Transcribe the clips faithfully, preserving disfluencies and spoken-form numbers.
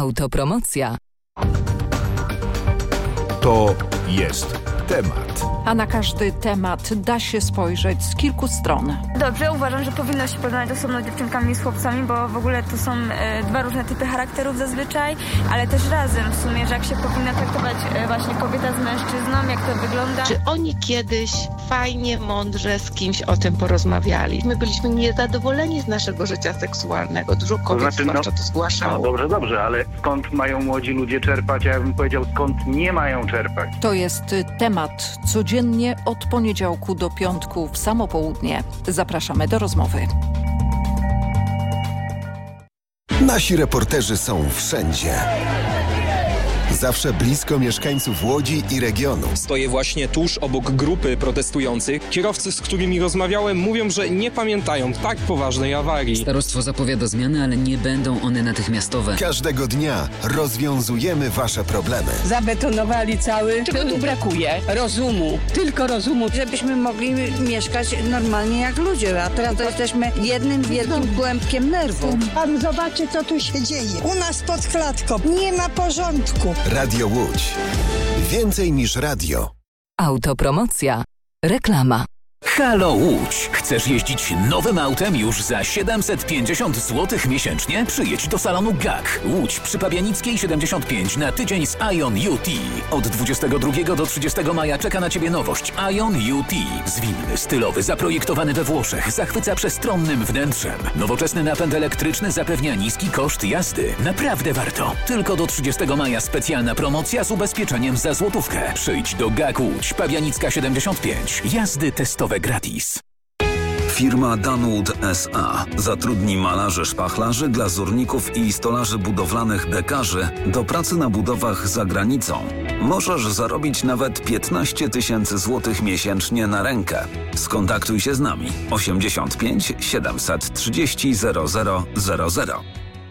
Autopromocja. To jest temat. A na każdy temat da się spojrzeć z kilku stron. Dobrze, uważam, że powinno się porównać osobno dziewczynkami z chłopcami, bo w ogóle to są e, dwa różne typy charakterów zazwyczaj, ale też razem w sumie, że jak się powinna traktować e, właśnie kobieta z mężczyzną, jak to wygląda. Czy oni kiedyś fajnie, mądrze z kimś o tym porozmawiali? My byliśmy niezadowoleni z naszego życia seksualnego. Dużo kobiet to znaczy, zwłaszcza no, to zgłaszało. No dobrze, dobrze, ale skąd mają młodzi ludzie czerpać? Ja bym powiedział, skąd nie mają czerpać. To jest temat codziennie od poniedziałku do piątku w samo południe. Zapraszamy do rozmowy. Nasi reporterzy są wszędzie. Zawsze blisko mieszkańców Łodzi i regionu. Stoję właśnie tuż obok grupy protestujących. Kierowcy, z którymi rozmawiałem, mówią, że nie pamiętają tak poważnej awarii. Starostwo zapowiada zmiany, ale nie będą one natychmiastowe. Każdego dnia rozwiązujemy wasze problemy. Zabetonowali cały. Czego tu brakuje? Rozumu. Tylko rozumu. Żebyśmy mogli mieszkać normalnie jak ludzie, a teraz to jesteśmy jednym wielkim kłębkiem nerwów. Pan zobaczy, co tu się dzieje. U nas pod klatką nie ma porządku. Radio Łódź. Więcej niż radio. Autopromocja. Reklama. Halo Łódź! Chcesz jeździć nowym autem już za siedemset pięćdziesiąt złotych miesięcznie? Przyjedź do salonu G A K. Łódź przy Pabianickiej siedemdziesiąt pięć na tydzień z Ion U T. Od dwudziestego drugiego do trzydziestego maja czeka na Ciebie nowość Ion U T. Zwinny, stylowy, zaprojektowany we Włoszech, zachwyca przestronnym wnętrzem. Nowoczesny napęd elektryczny zapewnia niski koszt jazdy. Naprawdę warto. Tylko do trzydziestego maja specjalna promocja z ubezpieczeniem za złotówkę. Przyjdź do G A K Łódź, Pabianicka siedemdziesiąt pięć. Jazdy testowe gratis. Firma Danwood S A zatrudni malarzy szpachlarzy, glazurników i stolarzy budowlanych dekarzy do pracy na budowach za granicą. Możesz zarobić nawet piętnaście tysięcy złotych miesięcznie na rękę. Skontaktuj się z nami. osiemdziesiąt pięć siedemset trzydzieści zero zero zero zero.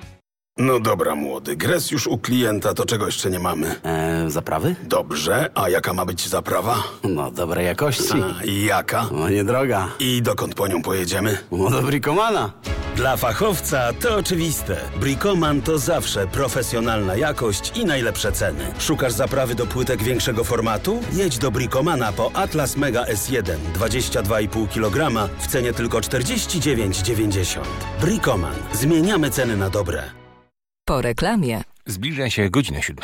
No dobra, młody. Gres już u klienta, to czego jeszcze nie mamy? Eee, zaprawy? Dobrze, a jaka ma być zaprawa? No, dobrej jakości. A, i jaka? No, niedroga. I dokąd po nią pojedziemy? No, do Bricomana. Dla fachowca to oczywiste. Bricoman to zawsze profesjonalna jakość i najlepsze ceny. Szukasz zaprawy do płytek większego formatu? Jedź do Bricomana po Atlas Mega S jeden, dwadzieścia dwa i pół kilograma w cenie tylko czterdzieści dziewięć dziewięćdziesiąt. Bricoman. Zmieniamy ceny na dobre. Po reklamie. Zbliża się godzina siódma.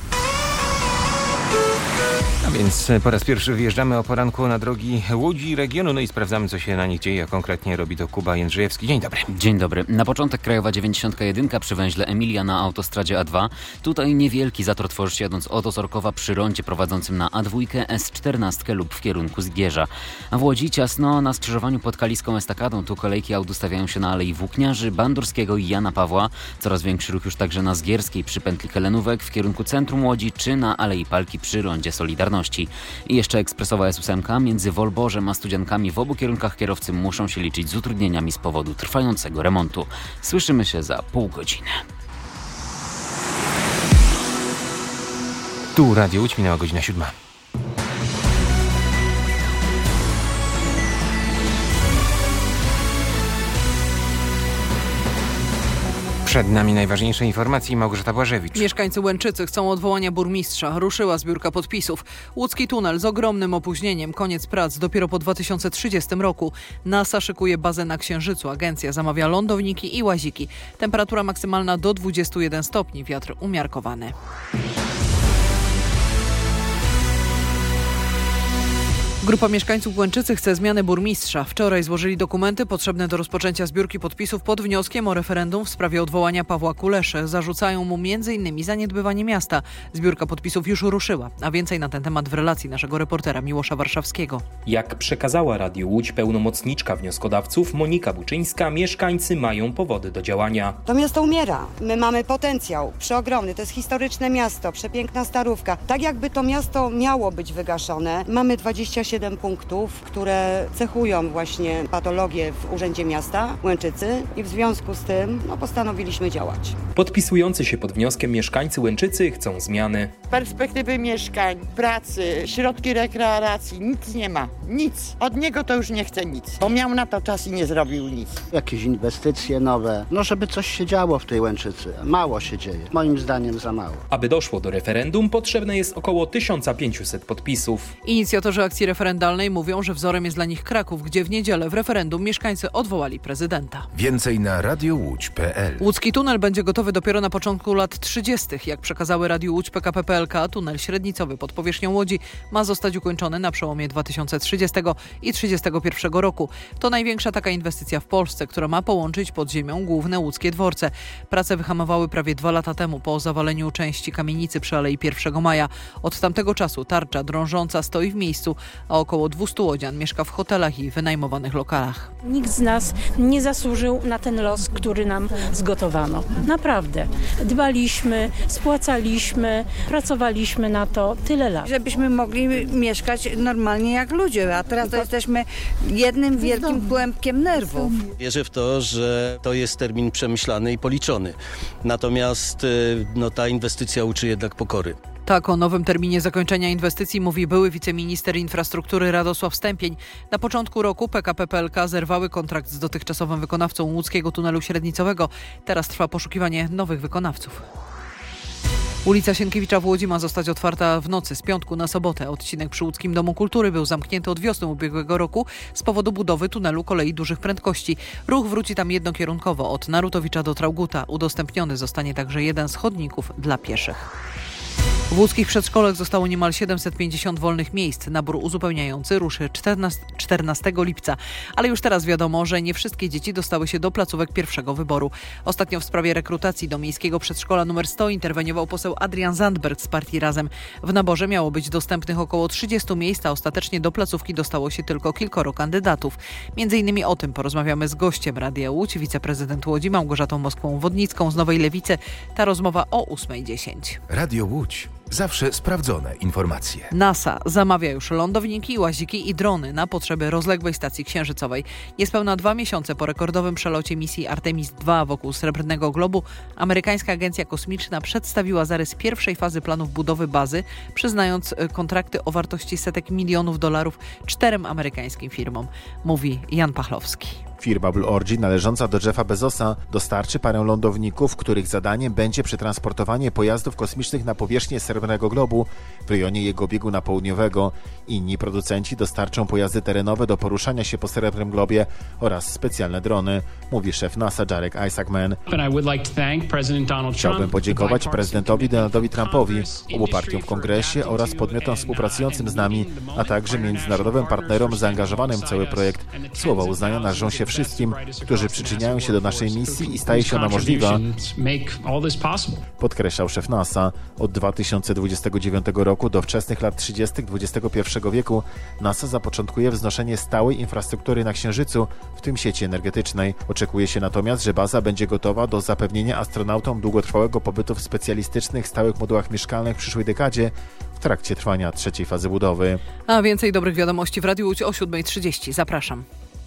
A więc po raz pierwszy wyjeżdżamy o poranku na drogi Łodzi i regionu, no i sprawdzamy, co się na nich dzieje, a konkretnie robi to Kuba Jędrzejewski. Dzień dobry. Dzień dobry. Na początek Krajowa dziewięćdziesiąt jeden przy węźle Emilia na autostradzie A dwa. Tutaj niewielki zator tworzy się jadąc od Osorkowa przy rondzie prowadzącym na A dwa, S czternaście lub w kierunku Zgierza. A w Łodzi ciasno na skrzyżowaniu pod Kaliską Estakadą. Tu kolejki aut ustawiają się na Alei Włókniarzy, Bandurskiego i Jana Pawła. Coraz większy ruch już także na Zgierskiej przy pętli Helenówek w kierunku centrum Łodzi czy na Alei Palki przy rondzie Solidarności. I jeszcze ekspresowa S osiem między Wolborzem a Studziankami w obu kierunkach kierowcy muszą się liczyć z utrudnieniami z powodu trwającego remontu. Słyszymy się za pół godziny. Tu Radio Łódź, minęła godzina siódma. Przed nami najważniejsze informacje. Małgorzata Błażewicz. Mieszkańcy Łęczycy chcą odwołania burmistrza. Ruszyła zbiórka podpisów. Łódzki tunel z ogromnym opóźnieniem. Koniec prac dopiero po dwa tysiące trzydziestym roku. NASA szykuje bazę na Księżycu. Agencja zamawia lądowniki i łaziki. Temperatura maksymalna do dwudziestu jeden stopni. Wiatr umiarkowany. Grupa mieszkańców Łęczycy chce zmiany burmistrza. Wczoraj złożyli dokumenty potrzebne do rozpoczęcia zbiórki podpisów pod wnioskiem o referendum w sprawie odwołania Pawła Kuleszy. Zarzucają mu między innymi zaniedbywanie miasta. Zbiórka podpisów już ruszyła, a więcej na ten temat w relacji naszego reportera Miłosza Warszawskiego. Jak przekazała Radiu Łódź pełnomocniczka wnioskodawców Monika Buczyńska, mieszkańcy mają powody do działania. To miasto umiera. My mamy potencjał przeogromny. To jest historyczne miasto, przepiękna Starówka. Tak jakby to miasto miało być wygaszone. Mamy dwadzieścia siedem punktów, które cechują właśnie patologię w Urzędzie Miasta Łęczycy i w związku z tym no, postanowiliśmy działać. Podpisujący się pod wnioskiem mieszkańcy Łęczycy chcą zmiany. Perspektywy mieszkań, pracy, środki rekreacji, nic nie ma. Nic. Od niego to już nie chce nic, bo miał na to czas i nie zrobił nic. Jakieś inwestycje nowe, no żeby coś się działo w tej Łęczycy. Mało się dzieje. Moim zdaniem za mało. Aby doszło do referendum, potrzebne jest około tysiąc pięćset podpisów. Inicjatorzy akcji referendalnej mówią, że wzorem jest dla nich Kraków, gdzie w niedzielę w referendum mieszkańcy odwołali prezydenta. Więcej na radio łódź kropka p l. Łódzki tunel będzie gotowy dopiero na początku lat trzydziestych. Jak przekazały Radiu Łódź P K P P L K, tunel średnicowy pod powierzchnią Łodzi ma zostać ukończony na przełomie dwa tysiące trzydziestego i trzydziestego pierwszego roku. To największa taka inwestycja w Polsce, która ma połączyć pod ziemią główne łódzkie dworce. Prace wyhamowały prawie dwa lata temu po zawaleniu części kamienicy przy Alei pierwszego maja. Od tamtego czasu tarcza drążąca stoi w miejscu, a około dwieście łodzian mieszka w hotelach i wynajmowanych lokalach. Nikt z nas nie zasłużył na ten los, który nam zgotowano. Naprawdę. Dbaliśmy, spłacaliśmy, pracowaliśmy na to tyle lat. Żebyśmy mogli mieszkać normalnie jak ludzie, a teraz to jesteśmy jednym wielkim kłębkiem nerwów. Wierzę w to, że to jest termin przemyślany i policzony. Natomiast no, ta inwestycja uczy jednak pokory. Tak o nowym terminie zakończenia inwestycji mówi były wiceminister infrastruktury Radosław Stępień. Na początku roku P K P P L K zerwały kontrakt z dotychczasowym wykonawcą łódzkiego tunelu średnicowego. Teraz trwa poszukiwanie nowych wykonawców. Ulica Sienkiewicza w Łodzi ma zostać otwarta w nocy z piątku na sobotę. Odcinek przy Łódzkim Domu Kultury był zamknięty od wiosny ubiegłego roku z powodu budowy tunelu kolei dużych prędkości. Ruch wróci tam jednokierunkowo od Narutowicza do Trauguta. Udostępniony zostanie także jeden z chodników dla pieszych. W łódzkich przedszkolach zostało niemal siedemset pięćdziesiąt wolnych miejsc. Nabór uzupełniający ruszy czternastego lipca. Ale już teraz wiadomo, że nie wszystkie dzieci dostały się do placówek pierwszego wyboru. Ostatnio w sprawie rekrutacji do miejskiego przedszkola numer sto interweniował poseł Adrian Zandberg z partii Razem. W naborze miało być dostępnych około trzydziestu miejsc, a ostatecznie do placówki dostało się tylko kilkoro kandydatów. Między innymi o tym porozmawiamy z gościem Radia Łódź, wiceprezydent Łodzi Małgorzatą Moskwą-Wodnicką z Nowej Lewicy. Ta rozmowa o ósmej dziesięć. Radio Łódź. Zawsze sprawdzone informacje. NASA zamawia już lądowniki, łaziki i drony na potrzeby rozległej stacji księżycowej. Niespełna dwa miesiące po rekordowym przelocie misji Artemis dwa wokół Srebrnego Globu amerykańska agencja kosmiczna przedstawiła zarys pierwszej fazy planów budowy bazy, przyznając kontrakty o wartości setek milionów dolarów czterem amerykańskim firmom, mówi Jan Pachlowski. Firma Blue Origin należąca do Jeffa Bezosa dostarczy parę lądowników, których zadaniem będzie przetransportowanie pojazdów kosmicznych na powierzchnię Srebrnego Globu w rejonie jego bieguna południowego. Inni producenci dostarczą pojazdy terenowe do poruszania się po Srebrnym Globie oraz specjalne drony, mówi szef NASA Jarek Isaacman. Chciałbym podziękować prezydentowi Donaldowi Trumpowi, obu partiom w kongresie oraz podmiotom współpracującym z nami, a także międzynarodowym partnerom zaangażowanym w cały projekt. Słowa uznania należą się wszystkim, którzy przyczyniają się do naszej misji i staje się ona możliwa, podkreślał szef NASA. Od dwa tysiące dwudziestego dziewiątego roku do wczesnych lat trzydziestych dwudziestego pierwszego wieku NASA zapoczątkuje wznoszenie stałej infrastruktury na Księżycu, w tym sieci energetycznej. Oczekuje się natomiast, że baza będzie gotowa do zapewnienia astronautom długotrwałego pobytu w specjalistycznych stałych modułach mieszkalnych w przyszłej dekadzie w trakcie trwania trzeciej fazy budowy. A więcej dobrych wiadomości w Radiu Łódź o siódma trzydzieści. Zapraszam.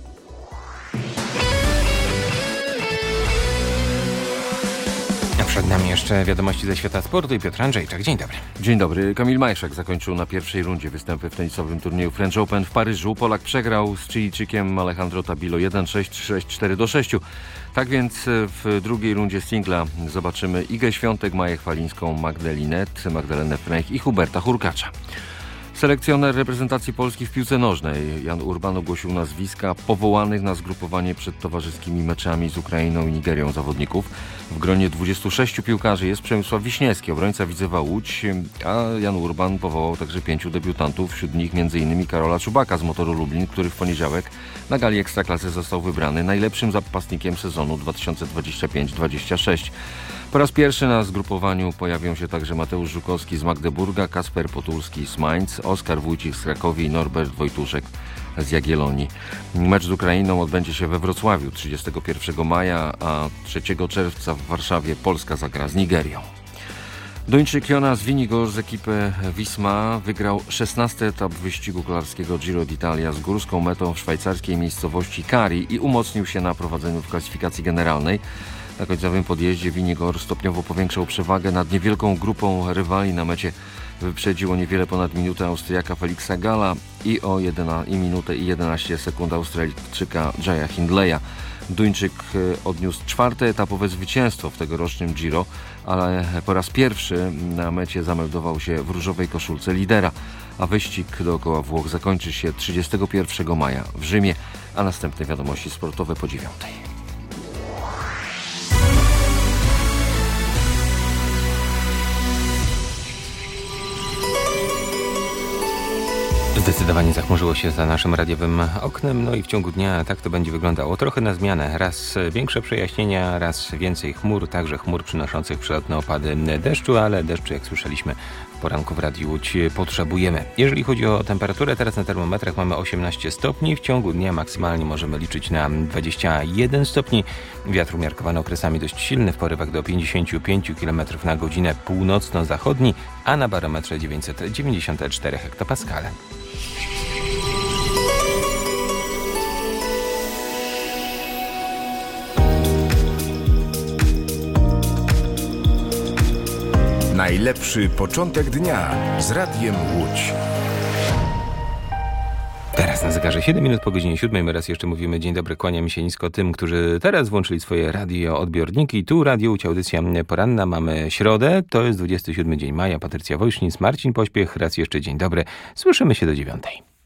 Przed nami jeszcze wiadomości ze świata sportu i Piotr Andrzejczak. Dzień dobry. Dzień dobry. Kamil Majszak zakończył na pierwszej rundzie występy w tenisowym turnieju French Open w Paryżu. Polak przegrał z Chilijczykiem Alejandro Tabilo jeden sześć, sześć cztery do sześciu. Tak więc w drugiej rundzie singla zobaczymy Igę Świątek, Maję Chwalińską, Magdalinet, Magdalenę Fręch i Huberta Hurkacza. Selekcjoner reprezentacji Polski w piłce nożnej Jan Urban ogłosił nazwiska powołanych na zgrupowanie przed towarzyskimi meczami z Ukrainą i Nigerią zawodników. W gronie dwudziestu sześciu piłkarzy jest Przemysław Wiśniewski, obrońca Widzewa Łódź, a Jan Urban powołał także pięciu debiutantów, wśród nich m.in. Karola Czubaka z Motoru Lublin, który w poniedziałek na gali Ekstraklasy został wybrany najlepszym zapasnikiem sezonu dwa tysiące dwudziestego piątego dwudziestego szóstego. Po raz pierwszy na zgrupowaniu pojawią się także Mateusz Żukowski z Magdeburga, Kasper Potulski z Mainz, Oskar Wójcik z Krakowi i Norbert Wojtuszek z Jagiellonii. Mecz z Ukrainą odbędzie się we Wrocławiu trzydziestego pierwszego maja, a trzeciego czerwca w Warszawie Polska zagra z Nigerią. Duńczyk Jonas Vingegaard z ekipy Wisma wygrał szesnasty etap wyścigu kolarskiego Giro d'Italia z górską metą w szwajcarskiej miejscowości Cari i umocnił się na prowadzeniu w klasyfikacji generalnej. Na końcowym podjeździe Vingegaard stopniowo powiększał przewagę nad niewielką grupą rywali. Na mecie wyprzedził o niewiele ponad minutę Austriaka Felixa Galla i o jedenastą minutę i jedenaście sekund Australijczyka Jaya Hindleya. Duńczyk odniósł czwarte etapowe zwycięstwo w tegorocznym Giro, ale po raz pierwszy na mecie zameldował się w różowej koszulce lidera, a wyścig dookoła Włoch zakończy się trzydziestego pierwszego maja w Rzymie, a następne wiadomości sportowe po dziewiątej. Zdecydowanie zachmurzyło się za naszym radiowym oknem, no i w ciągu dnia tak to będzie wyglądało. Trochę na zmianę. Raz większe przejaśnienia, raz więcej chmur, także chmur przynoszących przelotne opady deszczu, ale deszczu, jak słyszeliśmy w poranku w Radiu Łódź, potrzebujemy. Jeżeli chodzi o temperaturę, teraz na termometrach mamy osiemnaście stopni. W ciągu dnia maksymalnie możemy liczyć na dwadzieścia jeden stopni. Wiatr umiarkowany okresami dość silny, w porywach do pięćdziesiąt pięć kilometrów na godzinę północno-zachodni, a na barometrze dziewięćset dziewięćdziesiąt cztery hektopaskale. Najlepszy początek dnia z Radiem Łódź. Teraz na zegarze siedem minut po godzinie siódmej. My raz jeszcze mówimy dzień dobry, kłaniamy się nisko tym, którzy teraz włączyli swoje radioodbiorniki. Tu Radio Łódź, audycja poranna. Mamy środę, to jest dwudziesty siódmy dzień maja. Patrycja Wojsznic, Marcin Pośpiech. Raz jeszcze dzień dobry. Słyszymy się do dziewiątej.